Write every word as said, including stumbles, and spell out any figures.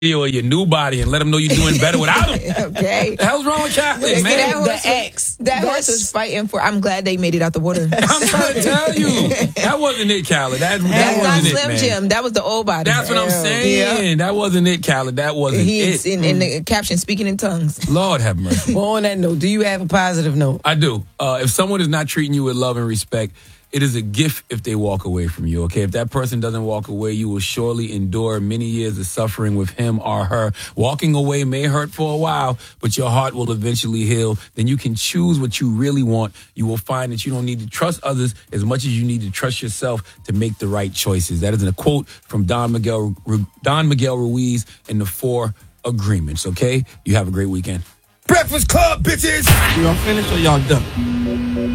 video of your new body and let them know you're doing better without them. Okay. The hell's wrong with chocolate, That man? horse, the ex. That horse was fighting for. I'm glad they made it out the water. I'm trying to tell you. That wasn't it, Khaled. That, that That's not wasn't it, Slim man. Jim. That was the old body. That's what I'm saying. Yeah. That wasn't it, Khaled. That wasn't He's it. in, in the caption, speaking in tongues. Lord have mercy. Well, on that note, do you have a positive note? I do. Uh, if someone is not treating you with love and respect, it is a gift if they walk away from you, okay? If that person doesn't walk away, you will surely endure many years of suffering with him or her. Walking away may hurt for a while, but your heart will eventually heal. Then you can choose what you really want. You will find that you don't need to trust others as much as you need to trust yourself to make the right choices. That is a quote from Don Miguel, Don Miguel Ruiz in the Four Agreements, okay? You have a great weekend. Breakfast Club, bitches! Y'all finished or y'all done?